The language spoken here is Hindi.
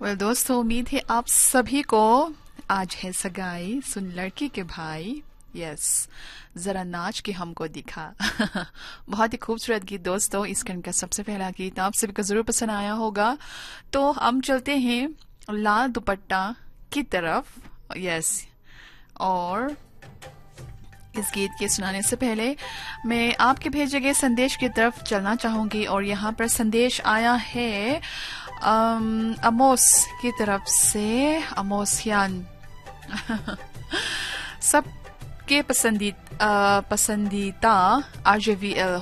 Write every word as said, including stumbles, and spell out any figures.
वेल दोस्तों, उम्मीद है आप सभी को आज है सगाई, सुन लड़की के भाई। यस, जरा नाच के हमको दिखा। बहुत ही खूबसूरत गीत दोस्तों। इस कन का सबसे पहला गीत आप सभी को जरूर पसंद आया होगा। तो हम चलते हैं लाल दुपट्टा की तरफ। यस, और इस गीत के सुनाने से पहले मैं आपके भेजे गए संदेश की तरफ चलना चाहूंगी। और यहाँ पर संदेश आया है अम, अमोस की तरफ से। अमोसियान सबके पसंदीदा पसंदीदा आरजेवीएल